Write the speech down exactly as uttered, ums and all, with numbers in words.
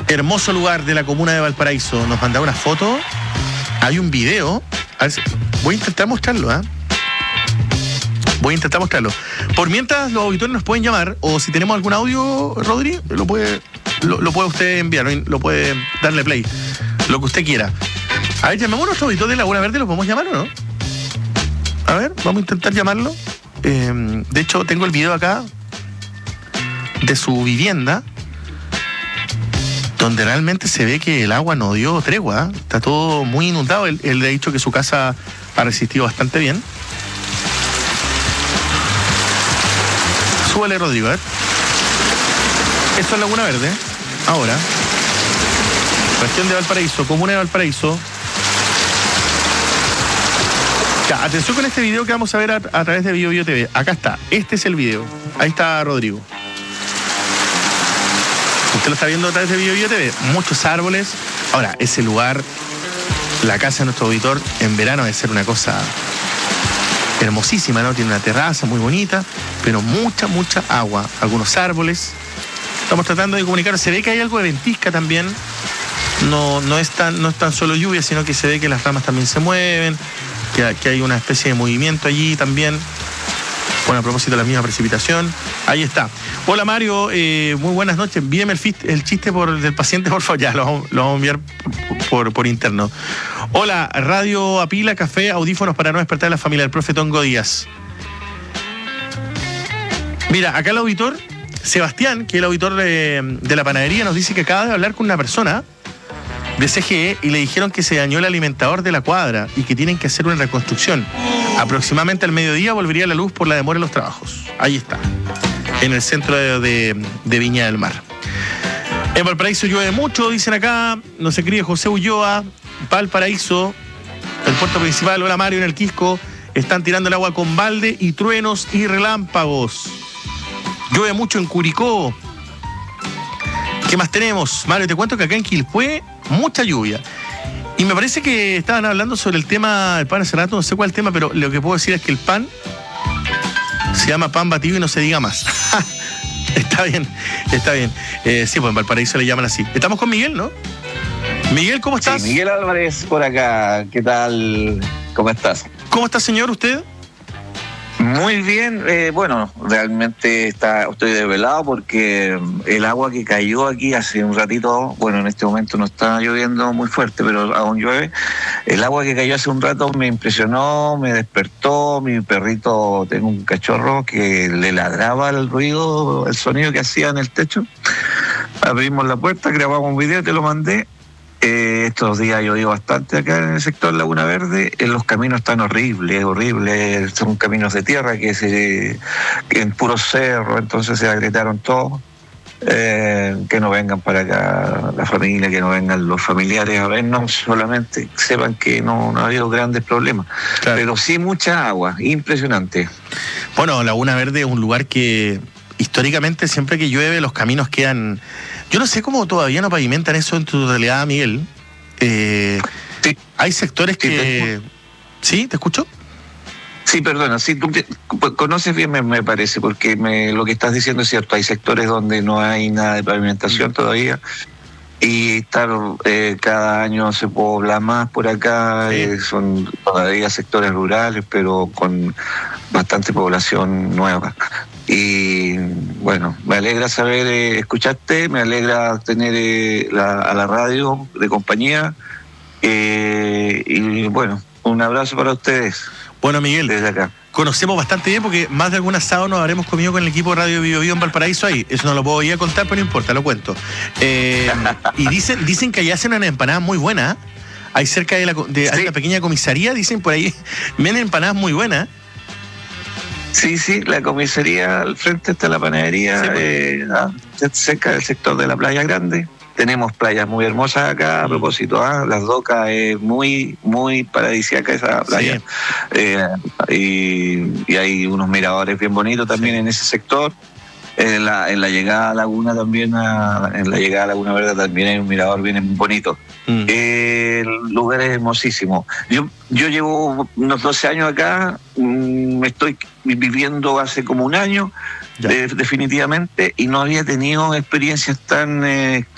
Hermoso lugar de la comuna de Valparaíso. Nos mandaba una foto. Hay un video. A ver si, voy a intentar mostrarlo, ¿eh? Voy a intentar mostrarlo. Por mientras, los auditores nos pueden llamar, o si tenemos algún audio, Rodri, lo puede, lo, lo puede usted enviar, lo puede darle play, lo que usted quiera. A ver, llamemos a nuestro auditor de Laguna Verde, ¿lo podemos llamar o no? A ver, vamos a intentar llamarlo. Eh, de hecho, tengo el video acá de su vivienda, donde realmente se ve que el agua no dio tregua, ¿eh? Está todo muy inundado. Él, él le ha dicho que su casa ha resistido bastante bien. Súbale, Rodrigo, a ver. Esto es Laguna Verde. Ahora, región de Valparaíso, comuna de Valparaíso. Ya, atención con este video que vamos a ver a, a través de Bio Bio T V. Acá está, este es el video. Ahí está Rodrigo. Usted lo está viendo a través de Bio Bio T V. Muchos árboles. Ahora, ese lugar, la casa de nuestro auditor, en verano debe ser una cosa hermosísima, ¿no? Tiene una terraza muy bonita, pero mucha, mucha agua. Algunos árboles. Estamos tratando de comunicar. Se ve que hay algo de ventisca también. No, no, es tan, no es tan solo lluvia, sino que se ve que las ramas también se mueven, que, que hay una especie de movimiento allí también. Bueno, a propósito de la misma precipitación. Ahí está. Hola Mario, eh, muy buenas noches. Envíeme el, el chiste por, del paciente, por favor. Ya, lo, lo vamos a enviar por, por interno. Hola, radio a pila, café, audífonos para no despertar a la familia del profe Tongo Díaz. Mira, acá el auditor, Sebastián, que es el auditor de, de la panadería, nos dice que acaba de hablar con una persona de C G E y le dijeron que se dañó el alimentador de la cuadra y que tienen que hacer una reconstrucción. Aproximadamente al mediodía volvería la luz por la demora de los trabajos. Ahí está, en el centro de, de, de Viña del Mar. En Valparaíso llueve mucho, dicen acá. Nos escribe José Ulloa. Valparaíso, el puerto principal. Hola Mario, en el Quisco están tirando el agua con balde y truenos y relámpagos. Llueve mucho en Curicó. ¿Qué más tenemos? Mario, te cuento que acá en Quilpué, mucha lluvia. Y me parece que estaban hablando sobre el tema del pan hace rato, no sé cuál es el tema, pero lo que puedo decir es que el pan se llama pan batido y no se diga más. Está bien, está bien. Eh, sí, pues en Valparaíso le llaman así. Estamos con Miguel, ¿no? Miguel, ¿cómo estás? Sí, Miguel Álvarez por acá. ¿Qué tal? ¿Cómo estás? ¿Cómo está, señor, usted? Muy bien, eh, bueno, realmente está, estoy desvelado porque el agua que cayó aquí hace un ratito, bueno, en este momento no está lloviendo muy fuerte, pero aún llueve. El agua que cayó hace un rato me impresionó, me despertó. Mi perrito, tengo un cachorro que le ladraba el ruido, el sonido que hacía en el techo. Abrimos la puerta, grabamos un video, te lo mandé. Eh, estos días llovió bastante acá en el sector Laguna Verde. Eh, los caminos están horribles, horribles. Son caminos de tierra que se que en puro cerro, entonces se agrietaron todos. Eh, que no vengan para acá la familia, que no vengan los familiares a vernos, solamente sepan que no, no ha habido grandes problemas. Claro. Pero sí mucha agua, impresionante. Bueno, Laguna Verde es un lugar que históricamente siempre que llueve los caminos quedan... Yo no sé cómo todavía no pavimentan eso en tu totalidad, Miguel. Eh, sí. Hay sectores que... ¿Sí? ¿Te escucho? Sí, perdona. Sí, tú te, conoces bien, me, me parece, porque me, lo que estás diciendo es cierto. Hay sectores donde no hay nada de pavimentación todavía. Y estar, eh, cada año se pobla más por acá. Sí. Eh, son todavía sectores rurales, pero con bastante población nueva. Y bueno, me alegra saber, eh, escucharte, me alegra tener eh, la, a la radio de compañía. Eh, y bueno, un abrazo para ustedes. Bueno, Miguel, desde acá. Conocemos bastante bien porque más de algún asado nos habremos comido con el equipo de Radio Bio Bio en Valparaíso ahí. Eso no lo puedo ir a contar, pero no importa, lo cuento. Eh, y dicen, dicen que allá hacen una empanada muy buena. Hay cerca de la de, sí. Hay una pequeña comisaría, dicen por ahí, venden empanadas muy buenas. Sí, sí, la comisaría al frente está la panadería, sí, eh, cerca del sector de la Playa Grande. Tenemos playas muy hermosas acá, a propósito, ¿eh? Las Docas es muy, muy paradisíaca esa playa. Sí. Eh, y, y hay unos miradores bien bonitos también, sí, en ese sector. En la, en la llegada a Laguna también, a, en la llegada a Laguna Verde también hay un mirador bien bonito. Mm. Eh, el lugar es hermosísimo. Yo, yo llevo unos doce años acá, mmm, estoy viviendo hace como un año, de, definitivamente, y no había tenido experiencias tan... Eh,